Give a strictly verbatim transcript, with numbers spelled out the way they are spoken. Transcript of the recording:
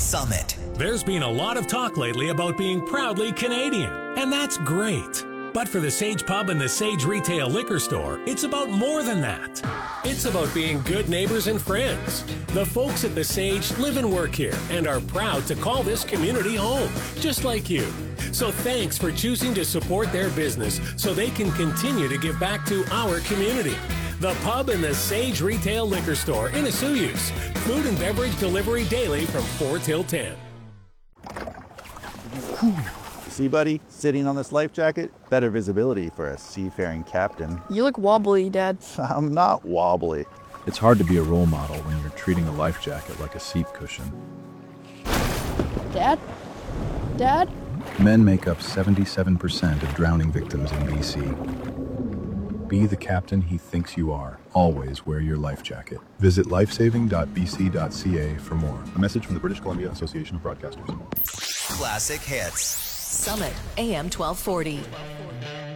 Summit. There's been a lot of talk lately about being proudly Canadian, and that's great. But for the Sage Pub and the Sage Retail Liquor Store, it's about more than that. It's about being good neighbors and friends. The folks at the Sage live and work here and are proud to call this community home, just like you. So thanks for choosing to support their business so they can continue to give back to our community. The Pub and the Sage Retail Liquor Store in Osoyoos. Food and beverage delivery daily from four till ten. See, buddy, sitting on this life jacket, better visibility for a seafaring captain. You look wobbly, Dad. I'm not wobbly. It's hard to be a role model when you're treating a life jacket like a seat cushion. Dad? Dad? Men make up seventy-seven percent of drowning victims in B C. Be the captain he thinks you are. Always wear your life jacket. Visit lifesaving dot b c dot c a for more. A message from the British Columbia Association of Broadcasters. Classic hits. Summit, A M twelve forty.